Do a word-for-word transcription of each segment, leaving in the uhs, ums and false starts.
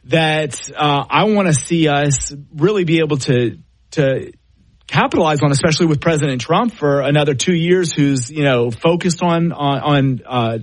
that uh, I want to see us really be able to to capitalize on, especially with President Trump for another two years, who's you know focused on on, on uh,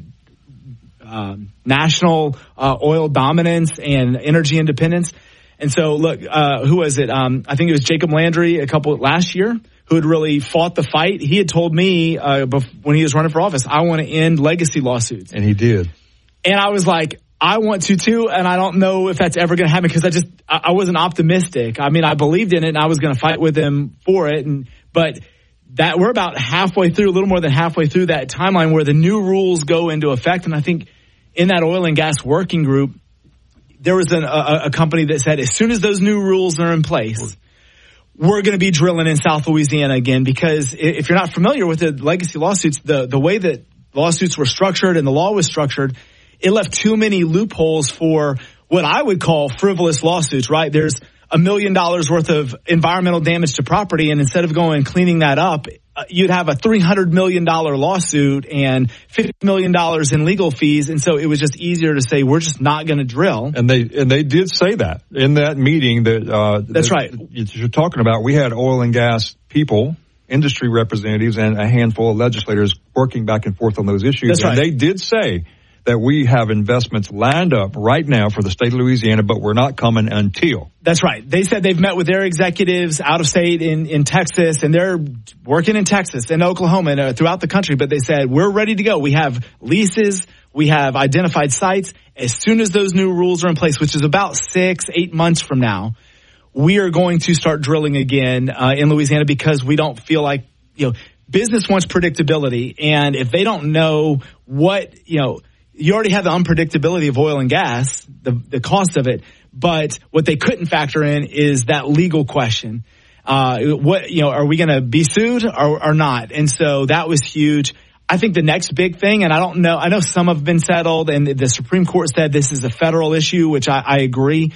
uh, national uh, oil dominance and energy independence. And so, look, uh, who was it? Um, I think it was Jacob Landry a couple last year who had really fought the fight. He had told me uh, when he was running for office, I want to end legacy lawsuits. And he did. And I was like, I want to too, and I don't know if that's ever going to happen because I just I, I wasn't optimistic. I mean, I believed in it, and I was going to fight with him for it. And but that we're about halfway through, a little more than halfway through that timeline where the new rules go into effect. And I think in that oil and gas working group, there was an, a, a company that said as soon as those new rules are in place, we're going to be drilling in South Louisiana again. Because if you're not familiar with the legacy lawsuits, the, the way that lawsuits were structured and the law was structured, it left too many loopholes for what I would call frivolous lawsuits, right? There's a million dollars worth of environmental damage to property, and instead of going and cleaning that up, you'd have a three hundred million dollars lawsuit and fifty million dollars in legal fees. And so it was just easier to say, we're just not going to drill. And they and they did say that in that meeting that uh, that's that, right. You're talking about. We had oil and gas people, industry representatives, and a handful of legislators working back and forth on those issues. That's and right. They did say that we have investments lined up right now for the state of Louisiana, but we're not coming until. That's right. They said they've met with their executives out of state in, in Texas, and they're working in Texas and Oklahoma and uh, throughout the country. But they said, we're ready to go. We have leases. We have identified sites. As soon as those new rules are in place, which is about six, eight months from now, we are going to start drilling again uh, in Louisiana because we don't feel like, you know, business wants predictability. And if they don't know what, you know, you already have the unpredictability of oil and gas, the, the cost of it. But what they couldn't factor in is that legal question. Uh, what, you know, are we going to be sued or, or not? And so that was huge. I think the next big thing, and I don't know, I know some have been settled, and the Supreme Court said this is a federal issue, which I, I agree.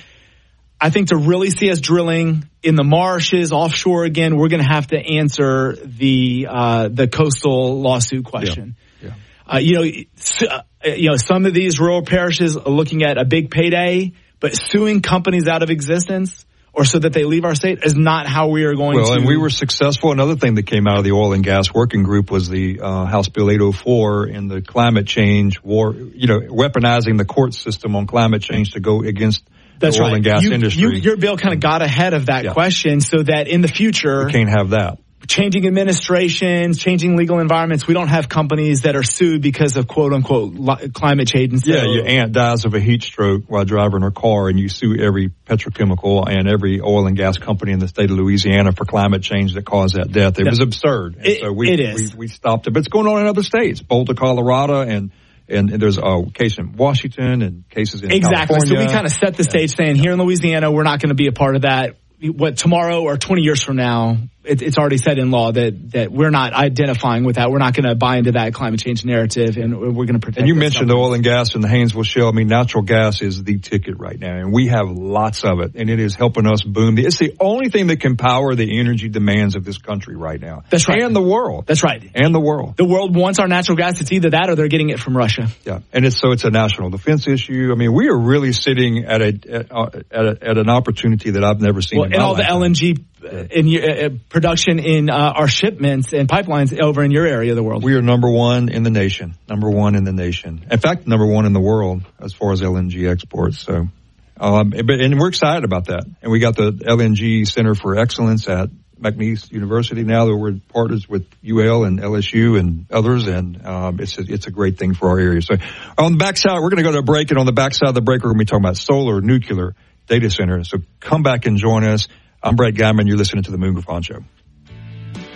I think to really see us drilling in the marshes, offshore again, we're going to have to answer the uh, the coastal lawsuit question. Yeah. Yeah. Uh, you know, uh, you know, some of these rural parishes are looking at a big payday, but suing companies out of existence or so that they leave our state is not how we are going well, to. Well, and we were successful. Another thing that came out of the oil and gas working group was the uh, House Bill eight oh four in the climate change war, you know, weaponizing the court system on climate change to go against That's the oil right. and gas you, industry. You, your bill kind of got ahead of that yeah. question so that in the future. We can't have that. Changing administrations, changing legal environments, we don't have companies that are sued because of quote unquote li- climate change. And so, yeah, your aunt dies of a heat stroke while driving her car, and you sue every petrochemical and every oil and gas company in the state of Louisiana for climate change that caused that death. It that, was absurd. And it, so we, it is. We, we stopped it. But it's going on in other states, Boulder, Colorado, and And, and there's a case in Washington and cases in exactly. California. So we kind of set the stage saying here in Louisiana, we're not going to be a part of that. What tomorrow or twenty years from now, it, it's already set in law that, that we're not identifying with that. We're not going to buy into that climate change narrative, and we're going to protect. And you mentioned the oil and gas in the Haynesville Shale. I mean, natural gas is the ticket right now, and we have lots of it, and it is helping us boom. It's the only thing that can power the energy demands of this country right now. That's right. And the world. That's right. And the world. The world wants our natural gas. It's either that or they're getting it from Russia. Yeah, and it's so it's a national defense issue. I mean, we are really sitting at a at, uh, at, a, at an opportunity that I've never seen. Well, in and my all the lifetime. L N G in uh, production in uh, our shipments and pipelines over in your area of the world. We are number one in the nation. Number one in the nation. In fact, number one in the world as far as L N G exports. So, um, but and we're excited about that. And we got the L N G Center for Excellence at McNeese University now that we're partners with U L and L S U and others, and um, it's a, it's a great thing for our area. So on the backside, we're going to go to a break, and on the backside of the break, we're going to be talking about solar, nuclear, data centers. So come back and join us. I'm Brett Guyman. You're listening to The Moon Griffon Show.